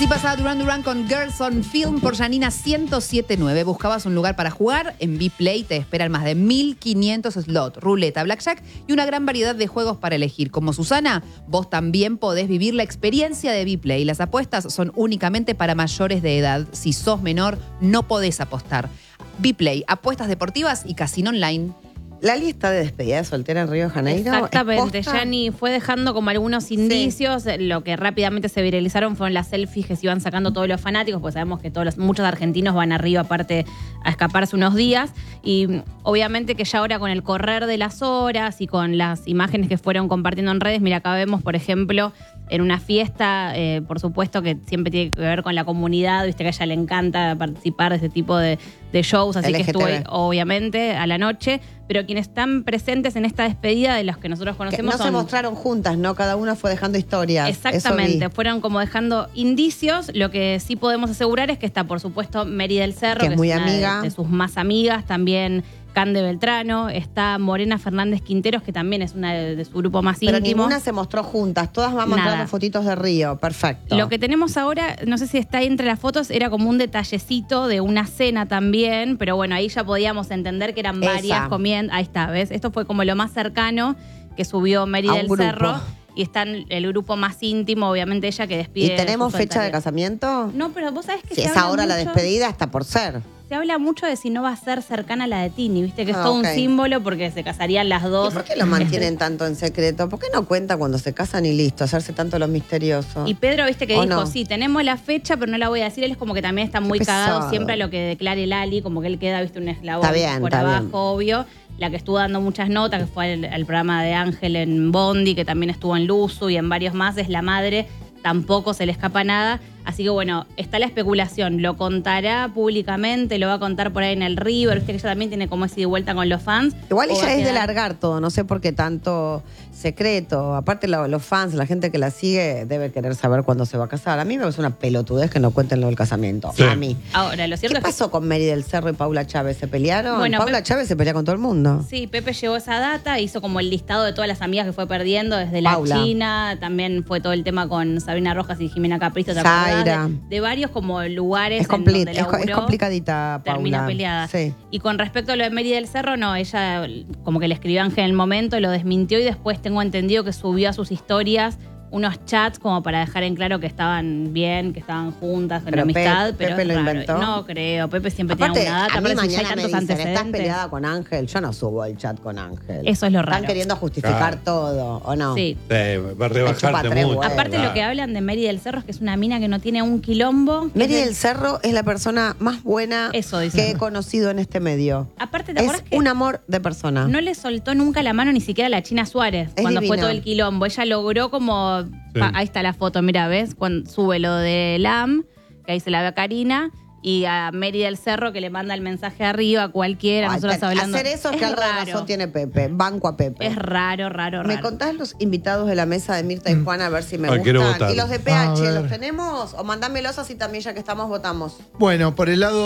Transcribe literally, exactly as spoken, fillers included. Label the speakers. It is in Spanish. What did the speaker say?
Speaker 1: Así pasaba Duran Duran con Girls on Film por Janina ciento siete punto nueve. Buscabas un lugar para jugar. En Vplay te esperan más de mil quinientos slots, ruleta, blackjack y una gran variedad de juegos para elegir. Como Susana, vos también podés vivir la experiencia de Vplay. Las apuestas son únicamente para mayores de edad. Si sos menor, no podés apostar. Vplay, apuestas deportivas y casino online.
Speaker 2: ¿Lali está de despedida de soltera en Río de Janeiro?
Speaker 3: Exactamente, Yani fue dejando como algunos indicios, sí. Lo que rápidamente se viralizaron fueron las selfies que se iban sacando todos los fanáticos, pues sabemos que todos los, muchos argentinos van arriba aparte a escaparse unos días, y obviamente que ya ahora con el correr de las horas y con las imágenes que fueron compartiendo en redes, mira, acá vemos, por ejemplo, en una fiesta, eh, por supuesto que siempre tiene que ver con la comunidad, viste que a ella le encanta participar de este tipo de, de shows, así
Speaker 2: L G T B.
Speaker 3: que estuvo obviamente a la noche, pero quienes están presentes en esta despedida de los que nosotros conocemos
Speaker 2: que no
Speaker 3: son...
Speaker 2: se mostraron juntas, ¿no? Cada una fue dejando historias.
Speaker 3: Exactamente, fueron como dejando indicios. Lo que sí podemos asegurar es que está, por supuesto, Mary del Cerro,
Speaker 2: que es
Speaker 3: que
Speaker 2: muy
Speaker 3: es una
Speaker 2: amiga
Speaker 3: de, de sus más amigas, también Cande Beltrano, está Morena Fernández Quinteros, que también es una de, de su grupo más
Speaker 2: Pero
Speaker 3: íntimo.
Speaker 2: ninguna se mostró juntas, todas van mostrando
Speaker 3: Nada.
Speaker 2: fotitos de Río, perfecto.
Speaker 3: Lo que tenemos ahora, no sé si está ahí entre las fotos, era como un detallecito de una cena también, pero bueno, ahí ya podíamos entender que eran varias
Speaker 2: Esa.
Speaker 3: comiendo. Ahí está, ¿ves? Esto fue como lo más cercano que subió Mary
Speaker 2: A un
Speaker 3: del
Speaker 2: grupo.
Speaker 3: Cerro. Y está en el grupo más íntimo, obviamente ella que despide.
Speaker 2: ¿Y tenemos
Speaker 3: su
Speaker 2: fecha de
Speaker 3: soltería.
Speaker 2: casamiento?
Speaker 3: No, pero vos sabés que
Speaker 2: Si
Speaker 3: se
Speaker 2: es
Speaker 3: habla
Speaker 2: ahora la
Speaker 3: mucho-
Speaker 2: despedida, está por ser.
Speaker 3: Se habla mucho de si no va a ser cercana a la de Tini, viste que es
Speaker 2: Ah,
Speaker 3: todo
Speaker 2: ok.
Speaker 3: un símbolo porque se casarían las dos.
Speaker 2: ¿Y por qué lo mantienen tanto en secreto? ¿Por qué no cuenta cuando se casan y listo? Hacerse tanto lo misterioso.
Speaker 3: Y Pedro, viste que
Speaker 2: ¿O
Speaker 3: dijo,
Speaker 2: no?
Speaker 3: sí, tenemos la fecha, pero no la voy a decir. Él es como que también está muy
Speaker 2: pesado.
Speaker 3: cagado siempre a lo que declare Lali, como que él queda, viste, un eslabón
Speaker 2: Está bien,
Speaker 3: por
Speaker 2: está
Speaker 3: abajo,
Speaker 2: bien.
Speaker 3: obvio. La que estuvo dando muchas notas, que fue el, el programa de Ángel en Bondi, que también estuvo en Luzu y en varios más, es la madre. Tampoco se le escapa nada. Así que bueno, está la especulación. Lo contará públicamente, lo va a contar por ahí en el River. Viste que ella también tiene como ese de vuelta con los fans.
Speaker 2: Igual
Speaker 3: O va
Speaker 2: ella
Speaker 3: a
Speaker 2: es de
Speaker 3: quedar-
Speaker 2: largar todo, no sé por qué tanto secreto. Aparte lo- los fans, la gente que la sigue debe querer saber cuándo se va a casar. A mí me parece una pelotudez que no cuenten lo del casamiento.
Speaker 4: Sí.
Speaker 2: A mí.
Speaker 3: Ahora, lo cierto
Speaker 2: ¿Qué
Speaker 3: es que
Speaker 2: pasó con Mary del Cerro y Paula Chávez? ¿Se pelearon?
Speaker 3: Bueno,
Speaker 2: Paula
Speaker 3: Pe-
Speaker 2: Chávez se pelea con todo el mundo.
Speaker 3: sí, Pepe llevó esa data, hizo como el listado de todas las amigas que fue perdiendo, desde la
Speaker 2: Paula.
Speaker 3: China, también fue todo el tema con Sabrina Rojas y Jimena Capristo, ¿te acordás?
Speaker 2: Zaira.
Speaker 3: De, de varios como lugares
Speaker 2: Es,
Speaker 3: en
Speaker 2: compli-
Speaker 3: donde
Speaker 2: es, co- es
Speaker 3: laburó,
Speaker 2: complicadita, Paula.
Speaker 3: termina peleada.
Speaker 2: Sí.
Speaker 3: Y con respecto a lo de Mary del Cerro, no, ella como que le escribió a Ángel en el momento, lo desmintió y después tengo entendido que subió a sus historias unos chats como para dejar en claro que estaban bien, que estaban juntas, en
Speaker 2: Pero
Speaker 3: amistad,
Speaker 2: Pe-
Speaker 3: pero
Speaker 2: Pepe
Speaker 3: es
Speaker 2: lo
Speaker 3: raro.
Speaker 2: inventó.
Speaker 3: No creo, Pepe siempre
Speaker 2: Aparte,
Speaker 3: tiene alguna data,
Speaker 2: a mí
Speaker 3: aparte si ya hay
Speaker 2: mañana me
Speaker 3: tantos
Speaker 2: dicen, ¿estás
Speaker 3: antecedentes.
Speaker 2: peleada con Ángel? Yo no subo el chat con Ángel.
Speaker 3: Eso es lo raro.
Speaker 2: Están queriendo justificar
Speaker 4: Claro.
Speaker 2: todo, ¿o no?
Speaker 3: Sí.
Speaker 4: Sí, va a
Speaker 2: chupa
Speaker 4: rebajarte
Speaker 2: tres
Speaker 4: mucho.
Speaker 2: huevos.
Speaker 3: Aparte
Speaker 4: Claro.
Speaker 3: lo que hablan de Mary del Cerro es que es una mina que no tiene un quilombo. que
Speaker 2: Mary
Speaker 3: es de-
Speaker 2: del Cerro es la persona más buena
Speaker 3: Eso dicen.
Speaker 2: que he conocido en este medio.
Speaker 3: Aparte, ¿te
Speaker 2: Es
Speaker 3: acuerdas que
Speaker 2: un amor de persona.
Speaker 3: no le soltó nunca la mano ni siquiera a la China Suárez
Speaker 2: Es
Speaker 3: cuando fue
Speaker 2: divina.
Speaker 3: todo el quilombo? Ella logró como...
Speaker 4: Sí.
Speaker 3: pa- ahí está la foto, mira, ¿ves? Cuando sube lo de Lam, que ahí se la ve a Karina, y a Mary del Cerro que le manda el mensaje arriba a cualquiera,
Speaker 2: Ay,
Speaker 3: nosotros
Speaker 2: te-
Speaker 3: hablando...
Speaker 2: Hacer eso es,
Speaker 3: es
Speaker 2: que algo de
Speaker 3: raro,
Speaker 2: razón tiene Pepe. Banco a Pepe.
Speaker 3: es raro, raro, raro.
Speaker 2: ¿Me contás los invitados de la mesa de Mirta y Juana a ver si me
Speaker 4: Ah, quiero
Speaker 2: gustan?
Speaker 4: votar.
Speaker 2: ¿Y los de P
Speaker 5: A
Speaker 2: H
Speaker 5: ver.
Speaker 2: los tenemos? O mandámelos así también, ya que estamos, votamos.
Speaker 5: Bueno, por el lado